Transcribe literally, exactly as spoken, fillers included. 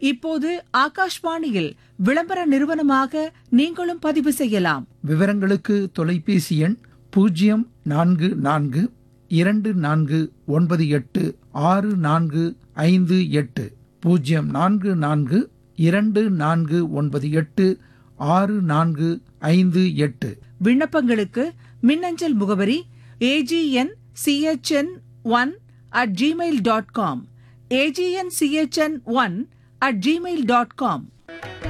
இப்போது ஆகாஷ்வாணியில் விளம்பர நிறுவனமாக நீங்களும் பதிவு செய்யலாம். விவரங்களுக்கு தொலைபேசி எண் பூஜ்ஜியம் நான்கு நான்கு இரண்டு நான்கு ஒன்பது எட்டு ஆறு நான்கு ஐந்து எட்டு பூஜ்ஜியம் நான்கு நான்கு இரண்டு நான்கு ஒன்பது எட்டு ஆறு நான்கு ஐந்து எட்டு. விண்ணப்பங்களுக்கு மின்னஞ்சல் முகவரி AGN CHN one at Gmail dot com AGN CHN one at Gmail dot com.